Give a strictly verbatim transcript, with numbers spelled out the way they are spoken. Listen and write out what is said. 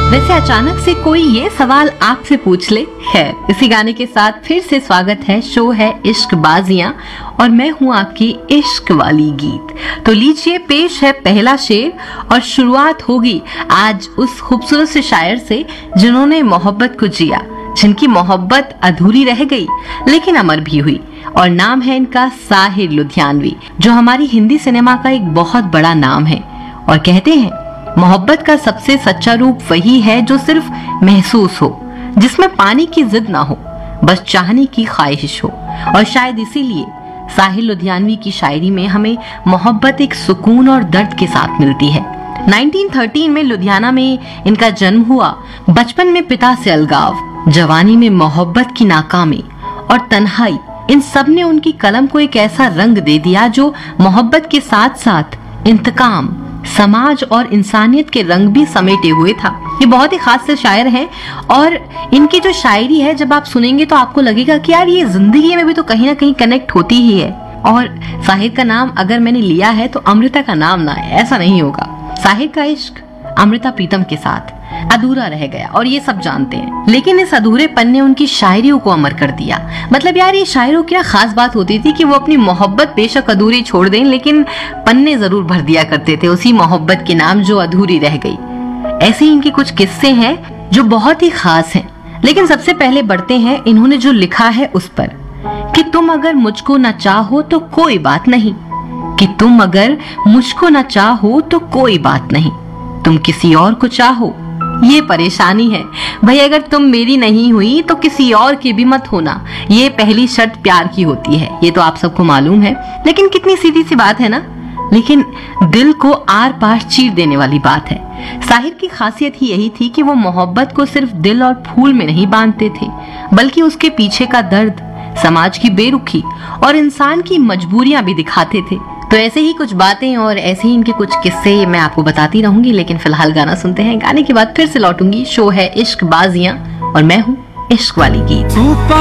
वैसे अचानक से कोई ये सवाल आपसे पूछ ले, है इसी गाने के साथ फिर से स्वागत है। शो है इश्क बाजियां और मैं हूं आपकी इश्क वाली गीत। तो लीजिए पेश है पहला शेर और शुरुआत होगी आज उस खूबसूरत से शायर से जिन्होंने मोहब्बत को जिया, जिनकी मोहब्बत अधूरी रह गई लेकिन अमर भी हुई। और नाम है इनका साहिर लुधियानवी, जो हमारी हिंदी सिनेमा का एक बहुत बड़ा नाम है। और कहते हैं मोहब्बत का सबसे सच्चा रूप वही है जो सिर्फ महसूस हो, जिसमें पानी की जिद ना हो, बस चाहने की ख्वाहिश हो। और शायद इसीलिए साहिर लुधियानवी की शायरी में हमें मोहब्बत एक सुकून और दर्द के साथ मिलती है। उन्नीस सौ तेरह में लुधियाना में इनका जन्म हुआ। बचपन में पिता से अलगाव, जवानी में मोहब्बत की नाकामी और तन्हाई, इन सब ने उनकी कलम को एक ऐसा रंग दे दिया जो मोहब्बत के साथ साथ इंतकाम, समाज और इंसानियत के रंग भी समेटे हुए था। ये बहुत ही खास से शायर हैं और इनकी जो शायरी है जब आप सुनेंगे तो आपको लगेगा कि यार ये जिंदगी में भी तो कहीं ना कहीं कनेक्ट होती ही है। और साहिर का नाम अगर मैंने लिया है तो अमृता का नाम ना है, ऐसा नहीं होगा। साहिर का इश्क अमृता प्रीतम के साथ अधूरा रह गया और ये सब जानते हैं, लेकिन इस अधूरेपन ने उनकी शायरियों को अमर कर दिया। मतलब यार ये शायरों की खास बात होती थी कि वो अपनी मोहब्बत बेशक अधूरी छोड़ दें लेकिन पन्ने जरूर भर दिया करते थे उसी मोहब्बत के नाम जो अधूरी रह गई। ऐसे ही इनके कुछ किस्से हैं जो बहुत ही खास हैं। लेकिन सबसे पहले बढ़ते हैं इन्होंने जो लिखा है उस पर, कि तुम अगर मुझको न चाहो तो कोई बात नहीं, कि तुम अगर मुझको न चाहो तो कोई बात नहीं, तुम किसी और को चाहो ये परेशानी है। भाई अगर तुम मेरी नहीं हुई तो किसी और की भी मत होना, ये पहली शर्त प्यार की होती है। ये तो आप सबको मालूम है, लेकिन कितनी सीधी सी बात है ना, लेकिन दिल को आर पार चीर देने वाली बात है। साहिर की खासियत ही यही थी कि वो मोहब्बत को सिर्फ दिल और फूल में नहीं बांधते थे, बल्कि उसके पीछे का दर्द, समाज की बेरुखी और इंसान की मजबूरियां भी दिखाते थे। तो ऐसे ही कुछ बातें और ऐसे ही इनके कुछ किस्से मैं आपको बताती रहूंगी, लेकिन फिलहाल गाना सुनते हैं। गाने के बाद फिर से लौटूंगी। शो है इश्क बाजियां और मैं हूँ इश्क वाली गीत।